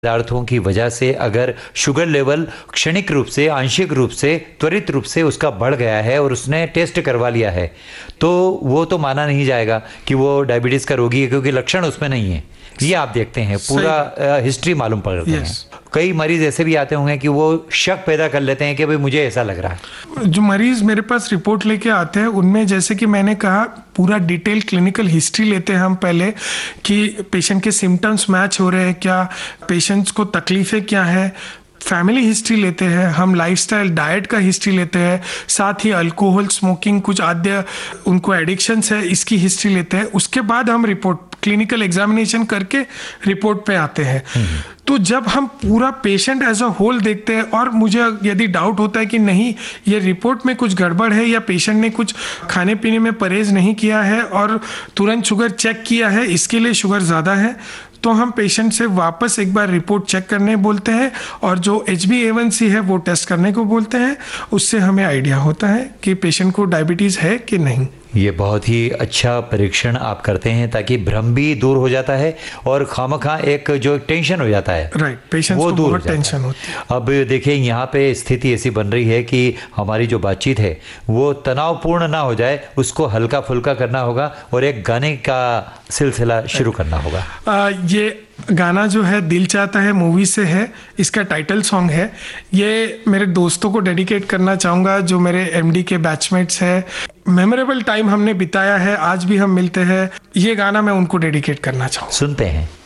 पदार्थों की वजह से अगर शुगर लेवल क्षणिक रूप से, आंशिक रूप से, त्वरित रूप से उसका बढ़ गया है और उसने टेस्ट करवा लिया है, तो वो तो माना नहीं जाएगा कि वो डायबिटीज़ का रोगी है, क्योंकि लक्षण उसमें नहीं है। ये आप देखते हैं, पूरा हिस्ट्री मालूम पड़ता है। कई मरीज ऐसे भी आते होंगे कि वो शक पैदा कर लेते हैं कि भाई मुझे ऐसा लग रहा है। जो मरीज मेरे पास रिपोर्ट लेके आते हैं उनमें, जैसे कि मैंने कहा, पूरा डिटेल क्लिनिकल हिस्ट्री लेते हैं हम पहले कि पेशेंट के सिम्टम्स मैच हो रहे हैं क्या, पेशेंट्स को तकलीफें क्या है, फैमिली हिस्ट्री लेते हैं हम, लाइफस्टाइल डाइट का हिस्ट्री लेते हैं, साथ ही अल्कोहल, स्मोकिंग, कुछ आद्य उनको एडिक्शंस है, इसकी हिस्ट्री लेते हैं। उसके बाद हम रिपोर्ट, क्लिनिकल एग्जामिनेशन करके रिपोर्ट पे आते हैं। तो जब हम पूरा पेशेंट एज अ होल देखते हैं और मुझे यदि डाउट होता है कि नहीं ये रिपोर्ट में कुछ गड़बड़ है या पेशेंट ने कुछ खाने पीने में परहेज नहीं किया है और तुरंत शुगर चेक किया है, इसके लिए शुगर ज़्यादा है, तो हम पेशेंट से वापस एक बार रिपोर्ट चेक करने बोलते हैं और जो HbA1c है वो टेस्ट करने को बोलते हैं। उससे हमें आइडिया होता है कि पेशेंट को डायबिटीज़ है कि नहीं। ये बहुत ही अच्छा परीक्षण आप करते हैं, ताकि भ्रम भी दूर हो जाता है और खामखा एक जो टेंशन हो जाता है, राइट, पेशेंट्स को बहुत टेंशन होती है। अब देखिए, यहाँ पे स्थिति ऐसी बन रही है कि हमारी जो बातचीत है वो तनावपूर्ण ना हो जाए, उसको हल्का फुल्का करना होगा और एक गाने का सिलसिला शुरू करना होगा। ये गाना जो है दिल चाहता है मूवी से है, इसका टाइटल सॉन्ग है। ये मेरे दोस्तों को डेडिकेट करना चाहूँगा जो मेरे MD के बैचमेट्स हैं। मेमोरेबल टाइम हमने बिताया है, आज भी हम मिलते हैं। ये गाना मैं उनको डेडिकेट करना चाहूँगा। सुनते हैं।